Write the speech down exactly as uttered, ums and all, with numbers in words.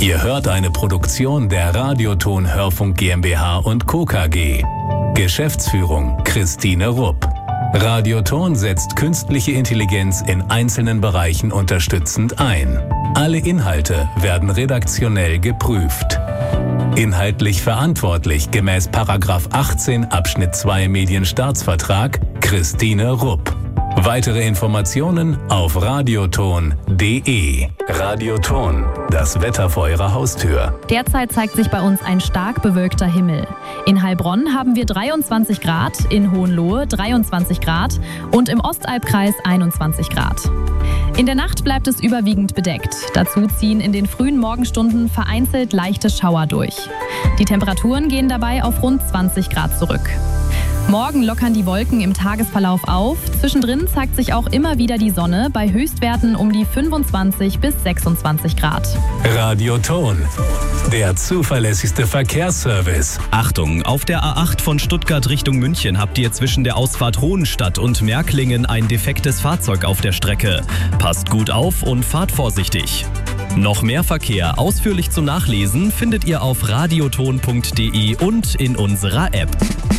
Ihr hört eine Produktion der Radioton Hörfunk GmbH und Co. K G. Geschäftsführung Christine Rupp. Radioton setzt künstliche Intelligenz in einzelnen Bereichen unterstützend ein. Alle Inhalte werden redaktionell geprüft. Inhaltlich verantwortlich gemäß Paragraph achtzehn Abschnitt zwei Medienstaatsvertrag Christine Rupp. Weitere Informationen auf radioton punkt de. Radioton, das Wetter vor Ihrer Haustür. Derzeit zeigt sich bei uns ein stark bewölkter Himmel. In Heilbronn haben wir dreiundzwanzig Grad, in Hohenlohe dreiundzwanzig Grad und im Ostalbkreis einundzwanzig Grad. In der Nacht bleibt es überwiegend bedeckt. Dazu ziehen in den frühen Morgenstunden vereinzelt leichte Schauer durch. Die Temperaturen gehen dabei auf rund zwanzig Grad zurück. Morgen lockern die Wolken im Tagesverlauf auf. Zwischendrin zeigt sich auch immer wieder die Sonne bei Höchstwerten um die fünfundzwanzig bis sechsundzwanzig Grad. Radioton, der zuverlässigste Verkehrsservice. Achtung, auf der A acht von Stuttgart Richtung München habt ihr zwischen der Ausfahrt Hohenstadt und Märklingen ein defektes Fahrzeug auf der Strecke. Passt gut auf und fahrt vorsichtig. Noch mehr Verkehr ausführlich zum Nachlesen findet ihr auf radioton punkt de und in unserer App.